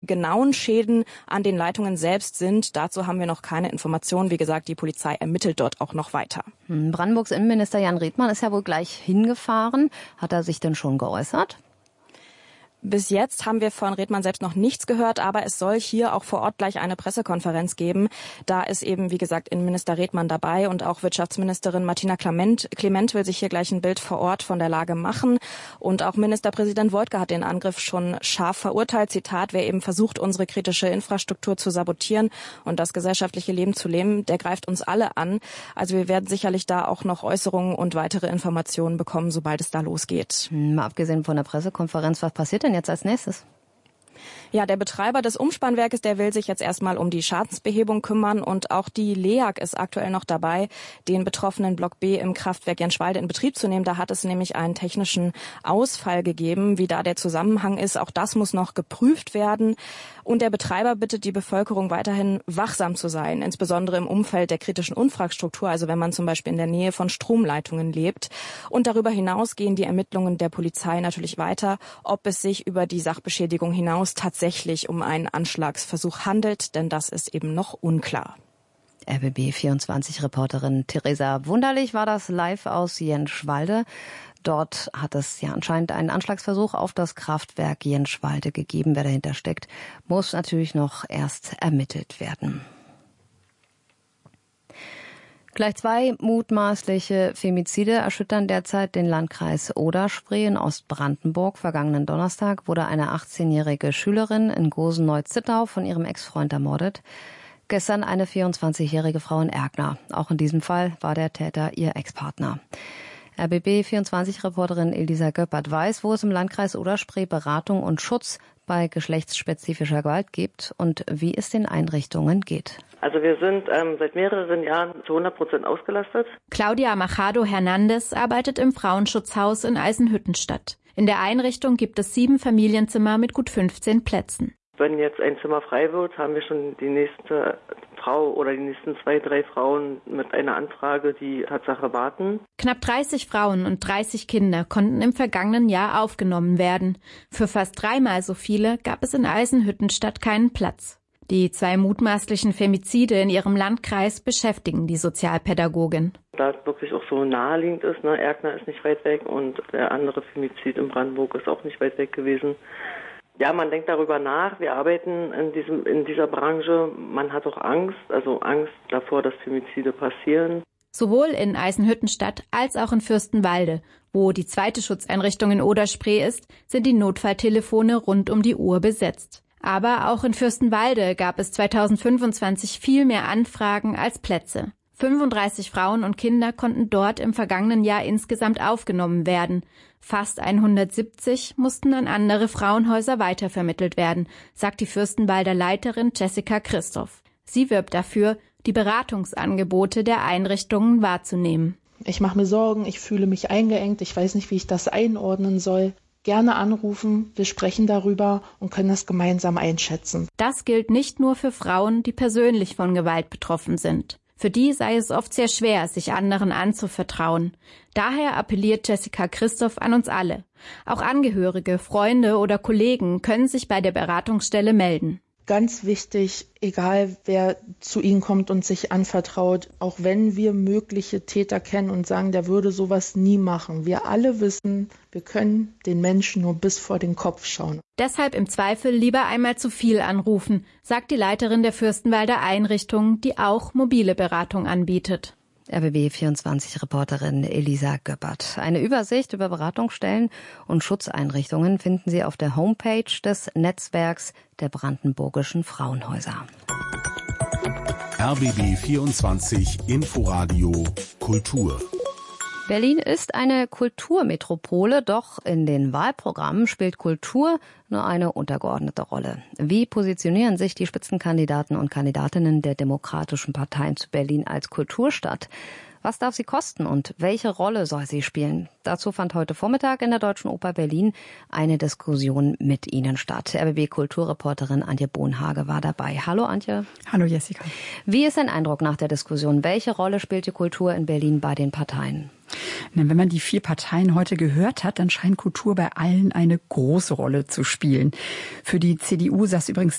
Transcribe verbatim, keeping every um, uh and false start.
genauen Schäden an den Leitungen selbst sind, dazu haben wir noch keine Informationen. Wie gesagt, die Polizei ermittelt dort auch noch weiter. Brandenburgs Innenminister Jan Redmann ist ja wohl gleich hingefahren. Hat er sich denn schon geäußert? Bis jetzt haben wir von Redmann selbst noch nichts gehört, aber es soll hier auch vor Ort gleich eine Pressekonferenz geben. Da ist eben, wie gesagt, Innenminister Redmann dabei und auch Wirtschaftsministerin Martina Clement, Clement will sich hier gleich ein Bild vor Ort von der Lage machen. Und auch Ministerpräsident Woidke hat den Angriff schon scharf verurteilt. Zitat, wer eben versucht, unsere kritische Infrastruktur zu sabotieren und das gesellschaftliche Leben zu lähmen, der greift uns alle an. Also wir werden sicherlich da auch noch Äußerungen und weitere Informationen bekommen, sobald es da losgeht. Mal abgesehen von der Pressekonferenz, was passiert denn jetzt als nächstes? Ja, der Betreiber des Umspannwerkes, der will sich jetzt erstmal um die Schadensbehebung kümmern und auch die L E A G ist aktuell noch dabei, den betroffenen Block B im Kraftwerk Jenschwalde in Betrieb zu nehmen. Da hat es nämlich einen technischen Ausfall gegeben. Wie da der Zusammenhang ist, auch das muss noch geprüft werden. Und der Betreiber bittet die Bevölkerung weiterhin wachsam zu sein, insbesondere im Umfeld der kritischen Infrastruktur, also wenn man zum Beispiel in der Nähe von Stromleitungen lebt. Und darüber hinaus gehen die Ermittlungen der Polizei natürlich weiter, ob es sich über die Sachbeschädigung hinaus tatsächlich um einen Anschlagsversuch handelt, denn das ist eben noch unklar. R B B vierundzwanzig-Reporterin Theresa Wunderlich war das live aus Jenschwalde. Dort hat es ja anscheinend einen Anschlagsversuch auf das Kraftwerk Jenschwalde gegeben. Wer dahinter steckt, muss natürlich noch erst ermittelt werden. Gleich zwei mutmaßliche Femizide erschüttern derzeit den Landkreis Oder-Spree in Ostbrandenburg. Vergangenen Donnerstag wurde eine achtzehnjährige Schülerin in Gosen-Neu-Zittau von ihrem Ex-Freund ermordet. Gestern eine vierundzwanzigjährige Frau in Erkner. Auch in diesem Fall war der Täter ihr Ex-Partner. R B B vierundzwanzig-Reporterin Elisa Göppert weiß, wo es im Landkreis Oder-Spree Beratung und Schutz bei geschlechtsspezifischer Gewalt gibt und wie es den Einrichtungen geht. Also wir sind ähm, seit mehreren Jahren zu hundert Prozent ausgelastet. Claudia Machado Hernandez arbeitet im Frauenschutzhaus in Eisenhüttenstadt. In der Einrichtung gibt es sieben Familienzimmer mit gut fünfzehn Plätzen. Wenn jetzt ein Zimmer frei wird, haben wir schon die nächste Frau oder die nächsten zwei, drei Frauen mit einer Anfrage, die Tatsache warten. Knapp dreißig Frauen und dreißig Kinder konnten im vergangenen Jahr aufgenommen werden. Für fast dreimal so viele gab es in Eisenhüttenstadt keinen Platz. Die zwei mutmaßlichen Femizide in ihrem Landkreis beschäftigen die Sozialpädagogin. Da es wirklich auch so naheliegend ist, ne? Erkner ist nicht weit weg und der andere Femizid in Brandenburg ist auch nicht weit weg gewesen. Ja, man denkt darüber nach. Wir arbeiten in diesem, in dieser Branche. Man hat auch Angst, also Angst davor, dass Femizide passieren. Sowohl in Eisenhüttenstadt als auch in Fürstenwalde, wo die zweite Schutzeinrichtung in Oder-Spree ist, sind die Notfalltelefone rund um die Uhr besetzt. Aber auch in Fürstenwalde gab es zweitausendfünfundzwanzig viel mehr Anfragen als Plätze. fünfunddreißig Frauen und Kinder konnten dort im vergangenen Jahr insgesamt aufgenommen werden. Fast hundertsiebzig mussten an andere Frauenhäuser weitervermittelt werden, sagt die Fürstenwalder Leiterin Jessica Christoph. Sie wirbt dafür, die Beratungsangebote der Einrichtungen wahrzunehmen. Ich mache mir Sorgen, ich fühle mich eingeengt, ich weiß nicht, wie ich das einordnen soll. Gerne anrufen, wir sprechen darüber und können das gemeinsam einschätzen. Das gilt nicht nur für Frauen, die persönlich von Gewalt betroffen sind. Für die sei es oft sehr schwer, sich anderen anzuvertrauen. Daher appelliert Jessica Christoph an uns alle. Auch Angehörige, Freunde oder Kollegen können sich bei der Beratungsstelle melden. Ganz wichtig, egal wer zu Ihnen kommt und sich anvertraut, auch wenn wir mögliche Täter kennen und sagen, der würde sowas nie machen. Wir alle wissen, wir können den Menschen nur bis vor den Kopf schauen. Deshalb im Zweifel lieber einmal zu viel anrufen, sagt die Leiterin der Fürstenwalder Einrichtung, die auch mobile Beratung anbietet. R B B vierundzwanzig-Reporterin Elisa Göppert. Eine Übersicht über Beratungsstellen und Schutzeinrichtungen finden Sie auf der Homepage des Netzwerks der brandenburgischen Frauenhäuser. R B B vierundzwanzig Inforadio Kultur. Berlin ist eine Kulturmetropole, doch in den Wahlprogrammen spielt Kultur nur eine untergeordnete Rolle. Wie positionieren sich die Spitzenkandidaten und Kandidatinnen der demokratischen Parteien zu Berlin als Kulturstadt? Was darf sie kosten und welche Rolle soll sie spielen? Dazu fand heute Vormittag in der Deutschen Oper Berlin eine Diskussion mit Ihnen statt. R B B-Kulturreporterin Antje Bohnhage war dabei. Hallo Antje. Hallo Jessica. Wie ist dein Eindruck nach der Diskussion? Welche Rolle spielt die Kultur in Berlin bei den Parteien? Wenn man die vier Parteien heute gehört hat, dann scheint Kultur bei allen eine große Rolle zu spielen. Für die C D U saß übrigens